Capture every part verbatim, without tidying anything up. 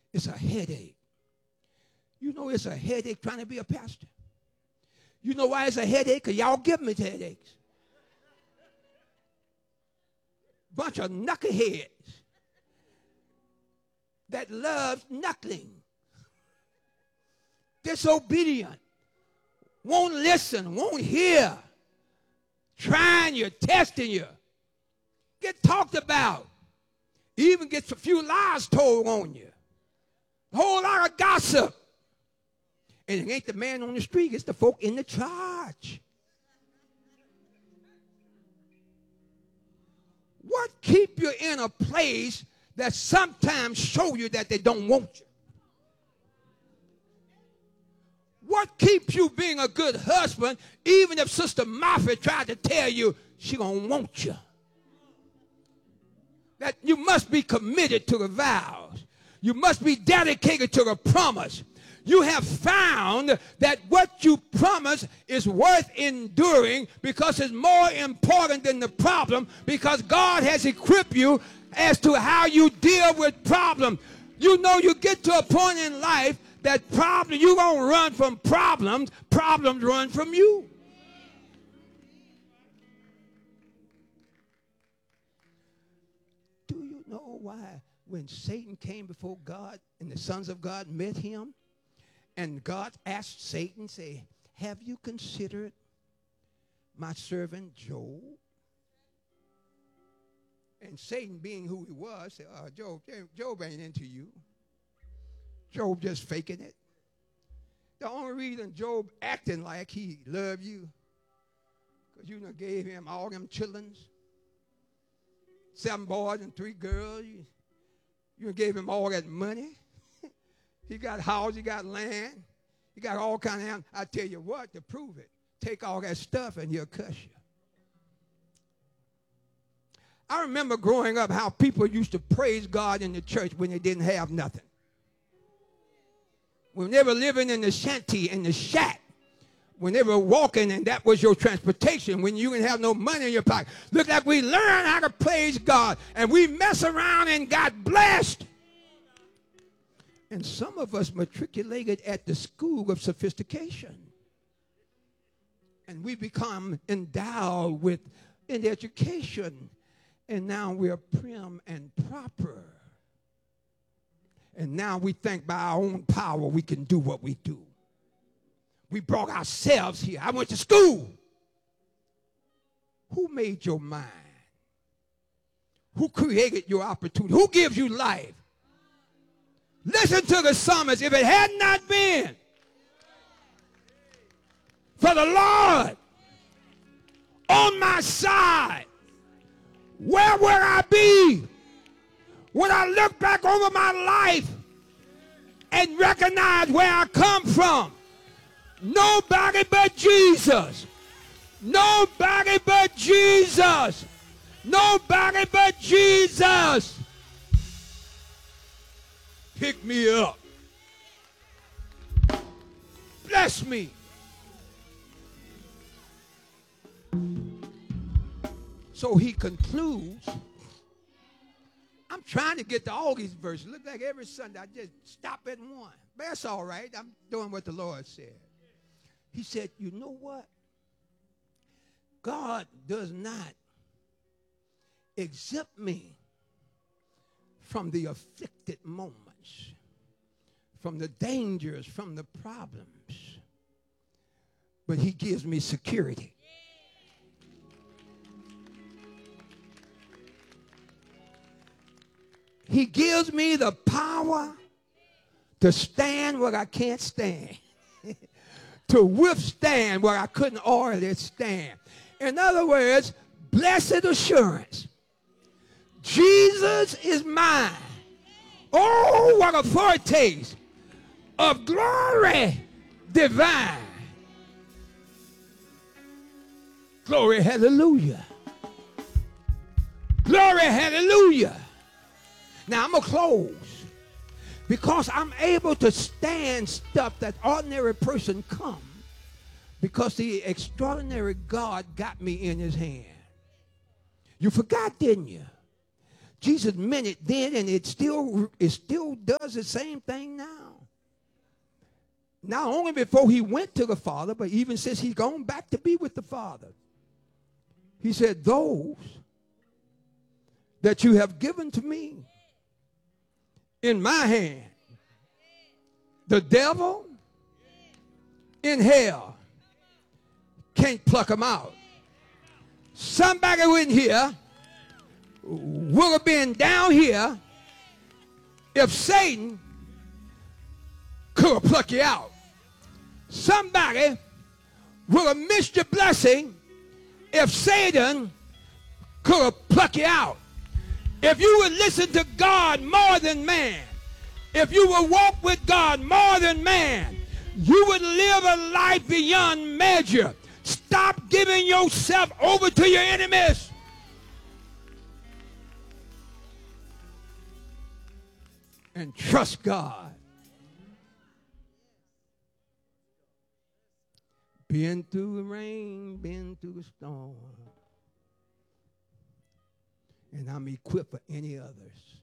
It's a headache. You know it's a headache trying to be a pastor. You know why it's a headache? Because y'all give me headaches. Bunch of knuckleheads that love knuckling. Disobedient. Won't listen, won't hear. Trying you, testing you. Get talked about. Even gets a few lies told on you. A whole lot of gossip. And it ain't the man on the street, it's the folk in the church. What keep you in a place that sometimes show you that they don't want you? What keeps you being a good husband even if Sister Martha tried to tell you she gonna want you? That you must be committed to the vows. You must be dedicated to the promise. You have found that what you promise is worth enduring because it's more important than the problem, because God has equipped you as to how you deal with problems. You know you get to a point in life that problem, you're going to run from problems, problems run from you. Do you know why when Satan came before God and the sons of God met him, and God asked Satan, say, have you considered my servant Job? And Satan, being who he was, said, oh, Job, Job ain't into you. Job just faking it. The only reason Job acting like he loved you, because you done gave him all them childrens, seven boys and three girls. You, you gave him all that money. He got house, he got land, he got all kind of animals. I tell you what, to prove it, take all that stuff and he'll cuss you. I remember growing up how people used to praise God in the church when they didn't have nothing. When they were living in the shanty, in the shack, when they were walking and that was your transportation, when you didn't have no money in your pocket. Look like we learned how to praise God and we mess around and got blessed. And some of us matriculated at the school of sophistication. And we become endowed with an education. And now we're prim and proper. And now we think by our own power we can do what we do. We brought ourselves here. I went to school. Who made your mind? Who created your opportunity? Who gives you life? Listen to the psalmist. If it had not been for the Lord on my side, where would I be? When I look back over my life and recognize where I come from, nobody but Jesus. Nobody but Jesus. Nobody but Jesus. Pick me up. Bless me. So he concludes. I'm trying to get to all these verses. Look like every Sunday I just stop at one. But that's all right. I'm doing what the Lord said. He said, you know what? God does not exempt me from the afflicted moments, from the dangers, from the problems. But he gives me security. He gives me the power to stand where I can't stand, to withstand where I couldn't already stand. In other words, blessed assurance. Jesus is mine. Oh, what a foretaste of glory divine. Glory, hallelujah. Glory, hallelujah. Now, I'm going to close because I'm able to stand stuff that ordinary person come because the extraordinary God got me in his hand. You forgot, didn't you? Jesus meant it then, and it still, it still does the same thing now. Not only before he went to the Father, but even since he's gone back to be with the Father. He said, those that you have given to me in my hand, the devil in hell can't pluck them out. Somebody in here would have been down here if Satan could have plucked you out. Somebody would have missed your blessing if Satan could have plucked you out. If you would listen to God more than man, if you would walk with God more than man, you would live a life beyond measure. Stop giving yourself over to your enemies. And trust God. Been through the rain, been through the storm. And I'm equipped for any others.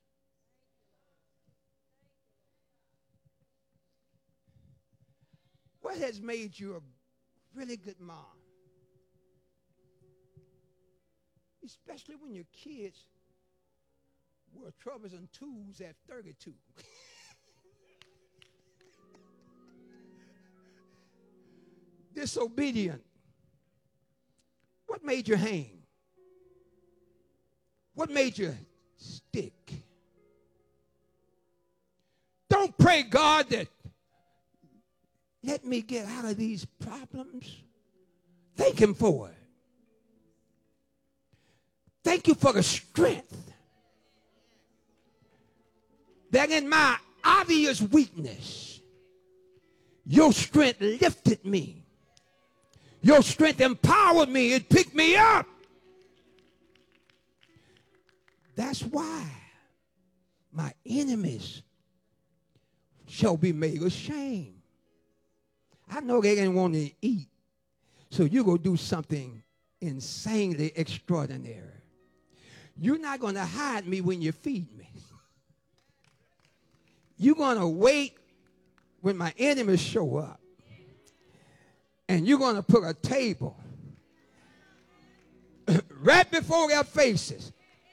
What has made you a really good mom? Especially when your kids were troubles and twos at thirty-two. Disobedient. What made you hang? What made you stick? Don't pray, God, that let me get out of these problems. Thank him for it. Thank you for the strength that in my obvious weakness, your strength lifted me. Your strength empowered me. It picked me up. That's why my enemies shall be made ashamed. I know they didn't want to eat, so you're going to do something insanely extraordinary. You're not going to hide me when you feed me. You're going to wait when my enemies show up. And you're going to put a table right before their faces.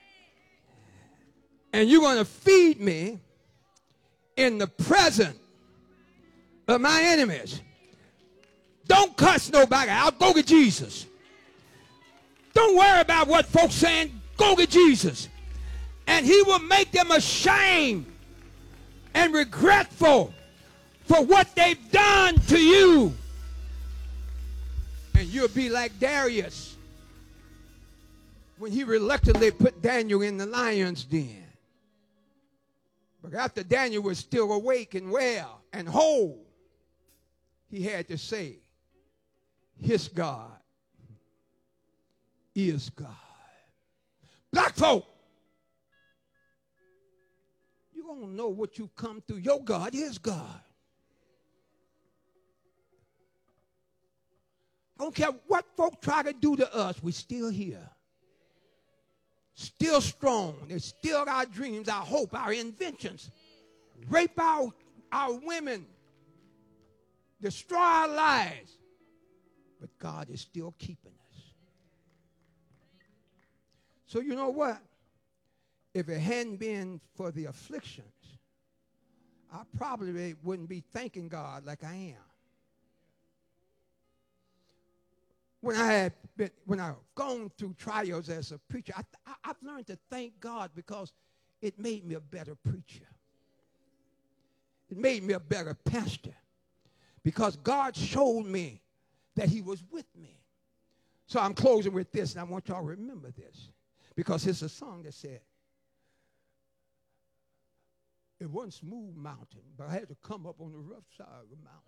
And you're going to feed me in the presence of my enemies. Don't cuss nobody out. Go to Jesus. Don't worry about what folks saying. Go to Jesus. And he will make them ashamed and regretful for what they've done to you. And you'll be like Darius when he reluctantly put Daniel in the lion's den. But after Daniel was still awake and well and whole, he had to say, his God is God. Black folk, you don't know what you've come through. Your God is God. I don't care what folk try to do to us, we're still here. Still strong. There's still our dreams, our hope, our inventions. Rape our, our women. Destroy our lives. But God is still keeping us. So you know what? If it hadn't been for the afflictions, I probably wouldn't be thanking God like I am. When I had been, when I've gone through trials as a preacher, I, I, I've learned to thank God because it made me a better preacher. It made me a better pastor because God showed me that he was with me. So I'm closing with this, and I want y'all to remember this because it's a song that said, it wasn't smooth mountain, but I had to come up on the rough side of the mountain.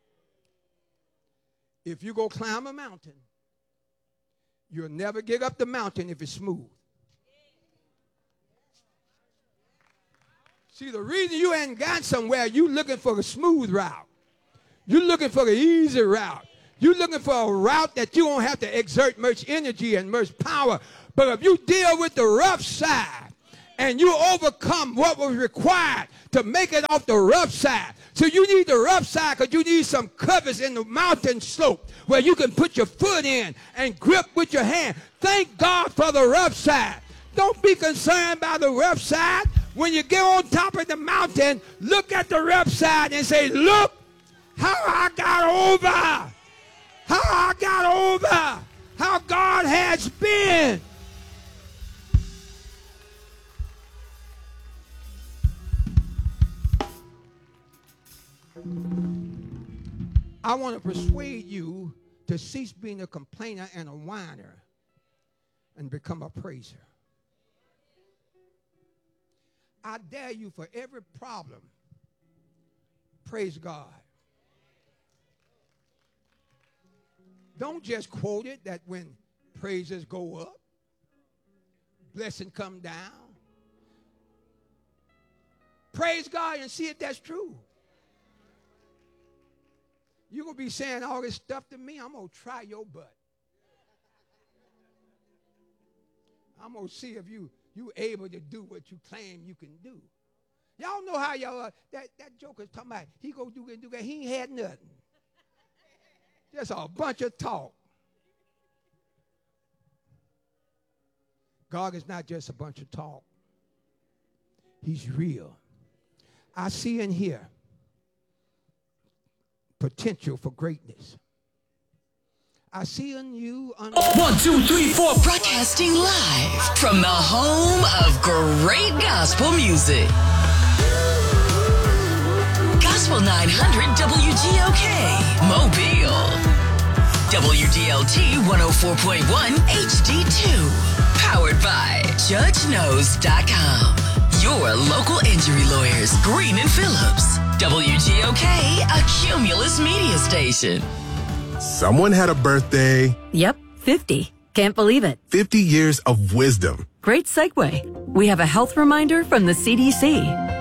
If you go climb a mountain, you'll never get up the mountain if it's smooth. See, the reason you ain't got somewhere, you looking for the smooth route. You're looking for the easy route. You're looking for a route that you don't have to exert much energy and much power. But if you deal with the rough side and you overcome what was required to make it off the rough side. So you need the rough side because you need some covers in the mountain slope where you can put your foot in and grip with your hand. Thank God for the rough side. Don't be concerned by the rough side. When you get on top of the mountain, look at the rough side and say, look how I got over. How I got over. How God has been. I want to persuade you to cease being a complainer and a whiner and become a praiser. I dare you, for every problem, praise God. Don't just quote it that when praises go up, blessing come down. Praise God and see if that's true. You're going to be saying all this stuff to me, I'm going to try your butt. I'm going to see if you you able to do what you claim you can do. Y'all know how y'all, uh, that, that joker's talking about, he go do that, do that. He ain't had nothing. Just a bunch of talk. God is not just a bunch of talk. He's real. I see in here potential for greatness. I see in you. Un- One, two, three, four. Broadcasting live from the home of great gospel music. Gospel nine hundred W G O K, Mobile. W D L T one oh four point one H D two. Powered by Judge Knows dot com. Your local injury lawyers, Green and Phillips. W G O K, a Cumulus media station. Someone had a birthday. Yep, fifty. Can't believe it. fifty years of wisdom. Great segue. We have a health reminder from the C D C.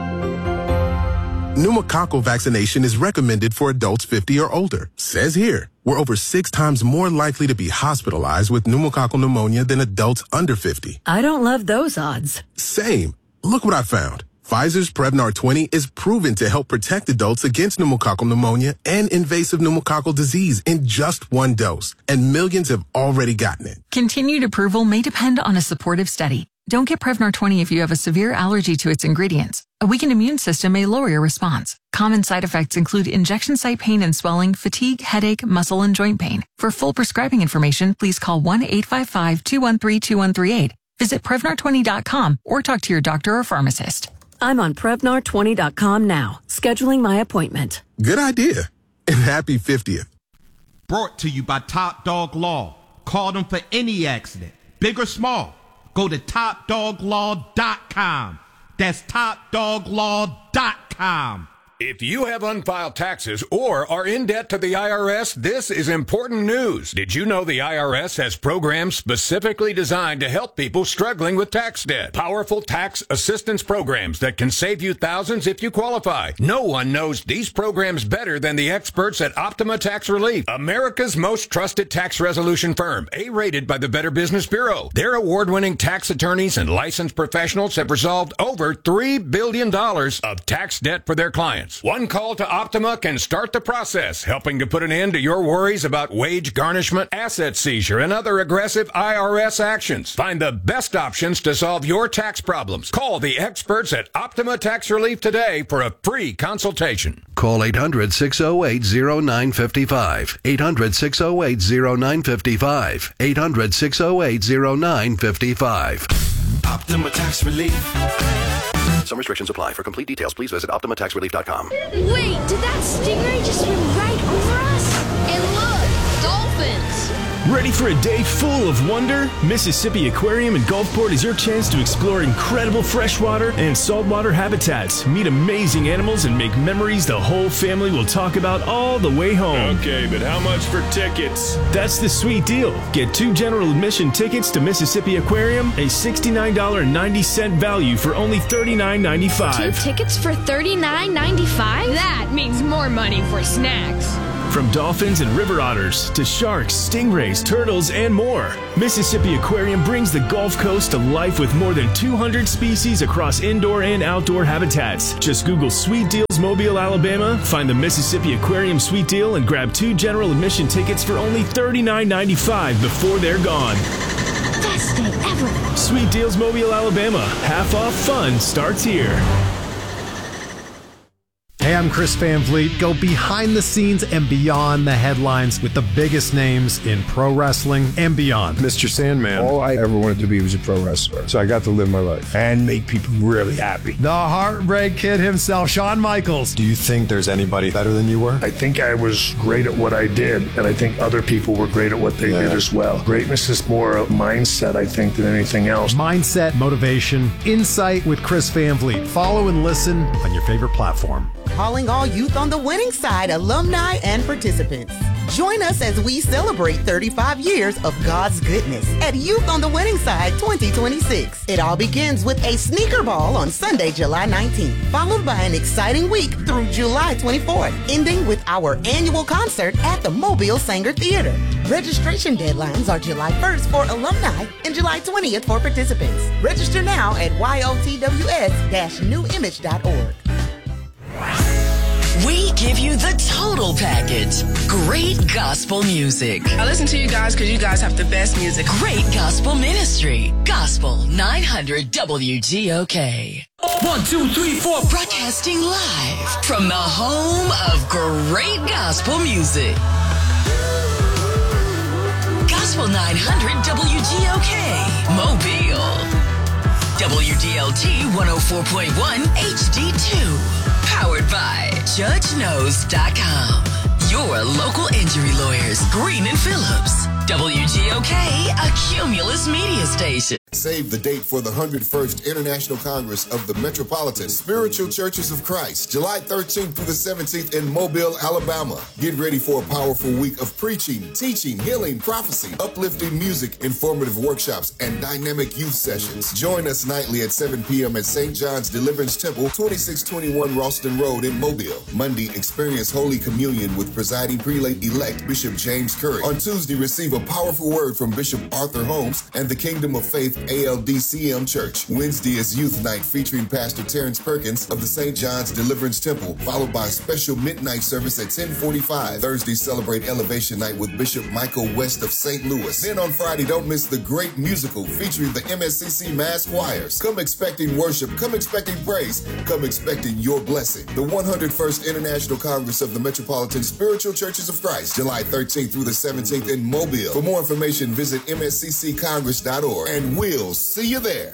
Pneumococcal vaccination is recommended for adults fifty or older. Says here, we're over six times more likely to be hospitalized with pneumococcal pneumonia than adults under fifty. I don't love those odds. Same. Look what I found. Pfizer's Prevnar twenty is proven to help protect adults against pneumococcal pneumonia and invasive pneumococcal disease in just one dose. And millions have already gotten it. Continued approval may depend on a supportive study. Don't get Prevnar twenty if you have a severe allergy to its ingredients. A weakened immune system may lower your response. Common side effects include injection site pain and swelling, fatigue, headache, muscle, and joint pain. For full prescribing information, please call one eight five five, two one three, two one three eight. Visit Prevnar twenty dot com or talk to your doctor or pharmacist. I'm on Prevnar twenty dot com now, scheduling my appointment. Good idea. And happy fiftieth. Brought to you by Top Dog Law. Call them for any accident, big or small. Go to top dog law dot com. That's top dog law dot com. If you have unfiled taxes or are in debt to the I R S, this is important news. Did you know the I R S has programs specifically designed to help people struggling with tax debt? Powerful tax assistance programs that can save you thousands if you qualify. No one knows these programs better than the experts at Optima Tax Relief, America's most trusted tax resolution firm, A-rated by the Better Business Bureau. Their award-winning tax attorneys and licensed professionals have resolved over three billion dollars of tax debt for their clients. One call to Optima can start the process, helping to put an end to your worries about wage garnishment, asset seizure, and other aggressive I R S actions. Find the best options to solve your tax problems. Call the experts at Optima Tax Relief today for a free consultation. Call eight hundred, six oh eight, oh nine five five. eight hundred, six oh eight, oh nine five five. eight hundred, six oh eight, oh nine five five. Optima Tax Relief. Some restrictions apply. For complete details, please visit optima tax relief dot com. Wait, did that stingray just swim right over us? And look, dolphins! Ready for a day full of wonder? Mississippi Aquarium in Gulfport is your chance to explore incredible freshwater and saltwater habitats, meet amazing animals, and make memories the whole family will talk about all the way home. Okay, but how much for tickets? That's the sweet deal. Get two general admission tickets to Mississippi Aquarium, a sixty-nine ninety value for only thirty-nine ninety-five. Two tickets for thirty-nine ninety-five? That means more money for snacks. From dolphins and river otters to sharks, stingrays, turtles, and more, Mississippi Aquarium brings the Gulf Coast to life with more than two hundred species across indoor and outdoor habitats. Just Google Sweet Deals Mobile, Alabama, find the Mississippi Aquarium Sweet Deal, and grab two general admission tickets for only thirty-nine ninety-five before they're gone. Best day ever. Sweet Deals Mobile, Alabama. Half off fun starts here. Hey, I'm Chris Van Vliet. Go behind the scenes and beyond the headlines with the biggest names in pro wrestling and beyond. Mister Sandman. All I ever wanted to be was a pro wrestler. So I got to live my life and make people really happy. The Heartbreak Kid himself, Shawn Michaels. Do you think there's anybody better than you were? I think I was great at what I did, and I think other people were great at what they yeah. did as well. Greatness is more a mindset, I think, than anything else. Mindset, motivation, insight with Chris Van Vliet. Follow and listen on your favorite platform. Calling all youth on the winning side, alumni and participants. Join us as we celebrate thirty-five years of God's goodness at Youth on the Winning Side twenty twenty-six. It all begins with a sneaker ball on Sunday, July nineteenth, followed by an exciting week through July twenty-fourth, ending with our annual concert at the Mobile Sanger Theater. Registration deadlines are July first for alumni and July twentieth for participants. Register now at Y O T W S dash new image dot org. We give you the total package. Great gospel music. I listen to you guys because you guys have the best music. Great gospel ministry. Gospel nine hundred W G O K. One, two, three, four. Broadcasting live from the home of great gospel music. Gospel nine hundred W G O K. Mobile. W D L T one oh four point one H D two. Powered by Judge Knows dot com. Your local injury lawyers, Green and Phillips. W G O K, a Cumulus media station. Save the date for the one hundred first International Congress of the Metropolitan Spiritual Churches of Christ, July thirteenth through the seventeenth in Mobile, Alabama. Get ready for a powerful week of preaching, teaching, healing, prophecy, uplifting music, informative workshops, and dynamic youth sessions. Join us nightly at seven p.m. at Saint John's Deliverance Temple, twenty-six twenty-one Ralston Road in Mobile. Monday, experience Holy Communion with presiding prelate-elect Bishop James Curry. On Tuesday, receive a powerful word from Bishop Arthur Holmes and the Kingdom of Faith A L D C M Church. Wednesday is Youth Night featuring Pastor Terrence Perkins of the Saint John's Deliverance Temple, followed by a special midnight service at ten forty-five. Thursday, celebrate Elevation Night with Bishop Michael West of Saint Louis. Then on Friday, don't miss the great musical featuring the M S C C Mass Choirs. Come expecting worship, come expecting praise, come expecting your blessing. The one hundred first International Congress of the Metropolitan Spiritual Churches of Christ, July thirteenth through the seventeenth in Mobile. For more information, visit M S C C congress dot org, and we'll see you there.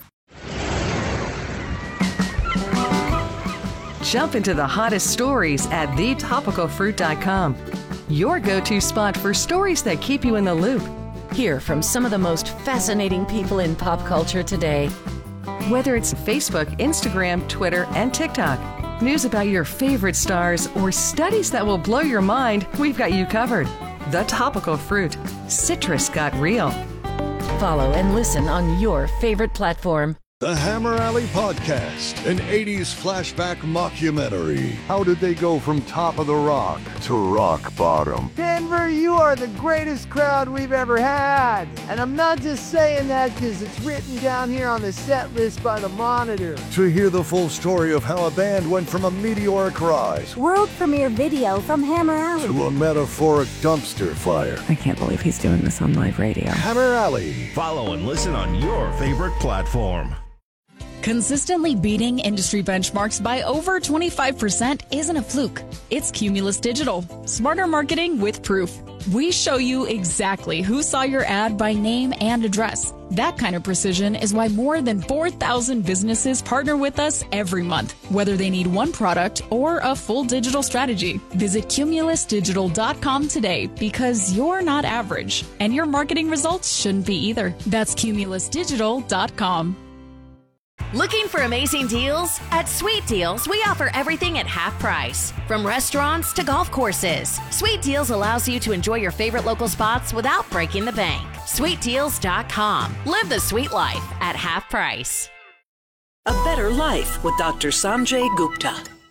Jump into the hottest stories at the topical fruit dot com, your go-to spot for stories that keep you in the loop. Hear from some of the most fascinating people in pop culture today. Whether it's Facebook, Instagram, Twitter, and TikTok, news about your favorite stars, or studies that will blow your mind, we've got you covered. The Topical Fruit. Citrus got real. Follow and listen on your favorite platform. The Hammer Alley Podcast, an eighties flashback mockumentary. How did they go from top of the rock to rock bottom? Denver, you are the greatest crowd we've ever had. And I'm not just saying that because it's written down here on the set list by the Monitor. To hear the full story of how a band went from a meteoric rise, world premiere video from Hammer Alley, to a metaphoric dumpster fire. I can't believe he's doing this on live radio. Hammer Alley. Follow and listen on your favorite platform. Consistently beating industry benchmarks by over twenty-five percent isn't a fluke. It's Cumulus Digital. Smarter marketing with proof. We show you exactly who saw your ad by name and address. That kind of precision is why more than four thousand businesses partner with us every month, whether they need one product or a full digital strategy. Visit cumulus digital dot com today because you're not average, and your marketing results shouldn't be either. That's cumulus digital dot com. Looking for amazing deals? At Sweet Deals, we offer everything at half price. From restaurants to golf courses, Sweet Deals allows you to enjoy your favorite local spots without breaking the bank. sweet deals dot com. Live the sweet life at half price. A better life with Doctor Sanjay Gupta.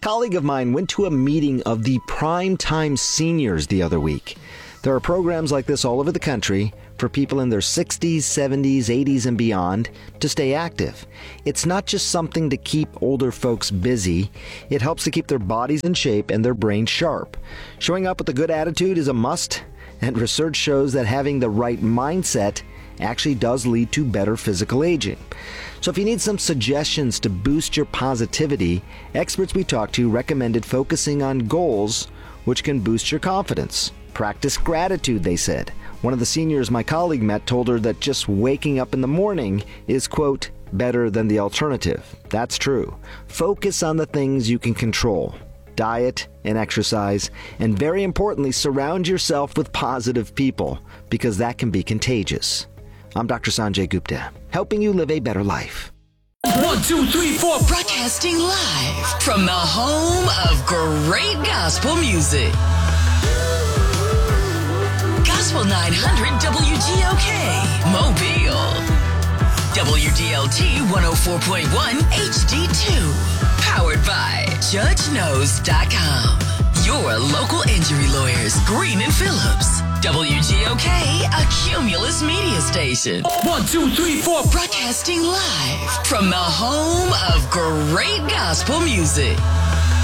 colleague of mine went to a meeting of the Primetime Seniors the other week. There are programs like this all over the country for people in their sixties, seventies, eighties, and beyond to stay active. It's not just something to keep older folks busy. It helps to keep their bodies in shape and their brains sharp. Showing up with a good attitude is a must, and research shows that having the right mindset actually does lead to better physical aging. So if you need some suggestions to boost your positivity, experts we talked to recommended focusing on goals which can boost your confidence. Practice gratitude, they said. One of the seniors my colleague met told her that just waking up in the morning is, quote, better than the alternative. That's true. Focus on the things you can control. Diet and exercise, and very importantly, surround yourself with positive people, because that can be contagious. I'm Doctor Sanjay Gupta, helping you live a better life. One, two, three, four. Broadcasting live from the home of great gospel music. Gospel nine hundred W G O K, Mobile. W D L T one oh four point one H D two. Powered by Judge Knows dot com. Your local injury lawyers, Green and Phillips. W G O K, a Cumulus media station. One, two, three, four. Broadcasting live from the home of great gospel music.